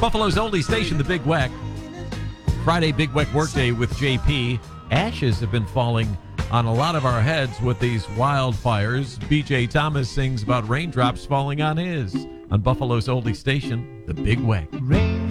Buffalo's oldie station, the Big Weck. Friday, Big Weck Workday with JP. Ashes have been falling on a lot of our heads with these wildfires. BJ Thomas sings about raindrops falling on his. On Buffalo's oldie station, the Big Weck.